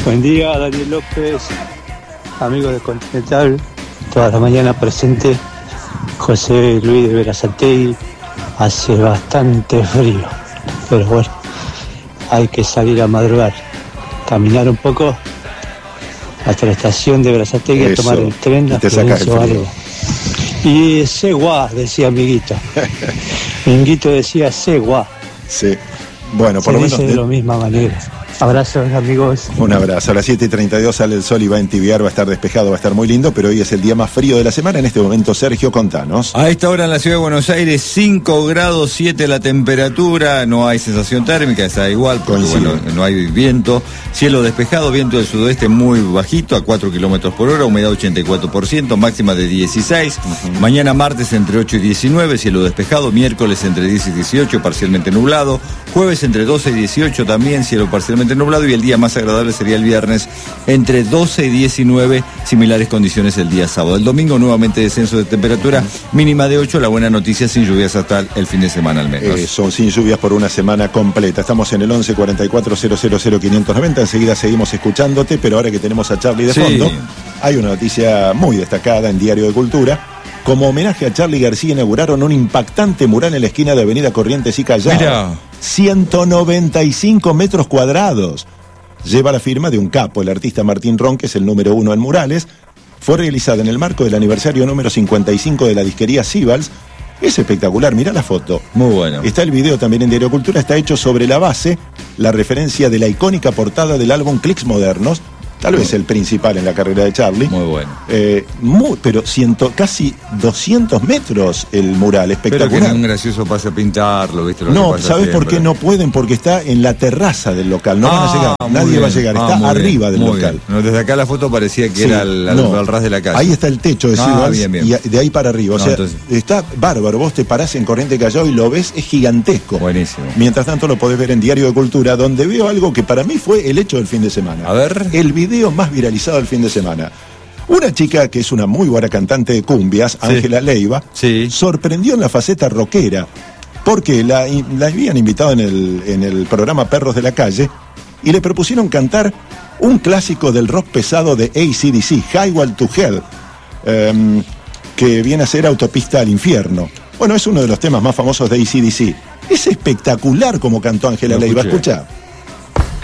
Buen día, Daniel López, amigo de Continental, toda la mañana presente. José Luis de Berazategui. Hace bastante frío, pero bueno, hay que salir a madrugar, caminar un poco hasta la estación de Berazategui a tomar el tren. Y te sacas el frío. Y Segua, decía Amiguito. Minguito decía Segua. Sí. Bueno, por se lo menos. dice de la misma manera. Abrazos, amigos. Un abrazo. A las 7:32 sale el sol y va a entibiar, va a estar despejado, va a estar muy lindo, pero hoy es el día más frío de la semana. En este momento, Sergio, contanos. A esta hora en la ciudad de Buenos Aires, 5 grados 7 la temperatura, no hay sensación térmica, está igual, porque bueno, no hay viento. Cielo despejado, viento del sudoeste muy bajito, a 4 kilómetros por hora, humedad 84%, máxima de 16. Mañana martes entre 8 y 19, cielo despejado. Miércoles entre 10 y 18, parcialmente nublado. Jueves entre 12 y 18 también, cielo parcialmente nublado, y el día más agradable sería el viernes entre 12 y 19, similares condiciones el día sábado. El domingo nuevamente descenso de temperatura, mínima de 8, la buena noticia, sin lluvias hasta el fin de semana al menos. Son sin lluvias por una semana completa. Estamos en el 11 44 000 590, enseguida seguimos escuchándote, pero ahora que tenemos a Charlie de fondo, hay una noticia muy destacada en Diario de Cultura. Como homenaje a Charly García inauguraron un impactante mural en la esquina de Avenida Corrientes y Callao. Mirá. 195 metros cuadrados. Lleva la firma de un capo, el artista Martín Ron, que es el número 1 en murales. Fue realizada en el marco del aniversario número 55 de la disquería Sibals. Es espectacular, mirá la foto. Muy bueno. Está el video también en Diario Cultura, está hecho sobre la base, la referencia de la icónica portada del álbum Clicks Modernos. Tal vez el principal en la carrera de Charly. Muy bueno. Pero casi 200 metros el mural, espectacular. Pero que no es un gracioso pase a pintarlo, ¿viste? No, ¿sabes por qué no pueden? Porque está en la terraza del local, no van a llegar, nadie va a llegar, está arriba del local. No, desde acá la foto parecía que era al ras de la calle. Ahí está el techo de Sibals, bien. Y de ahí para arriba, o sea, entonces está bárbaro, vos te parás en Corrientes Callao y lo ves, es gigantesco. Buenísimo. Mientras tanto lo podés ver en Diario de Cultura, donde veo algo que para mí fue el hecho del fin de semana. A ver. El video más viralizado del fin de semana. Una chica que es una muy buena cantante de cumbias, Ángela Leiva, sorprendió en la faceta rockera, porque la habían invitado en el programa Perros de la Calle y le propusieron cantar un clásico del rock pesado de AC/DC, Highway to Hell, que viene a ser Autopista al Infierno. Bueno, es uno de los temas más famosos de AC/DC. Es espectacular como cantó Ángela Leiva, escucha.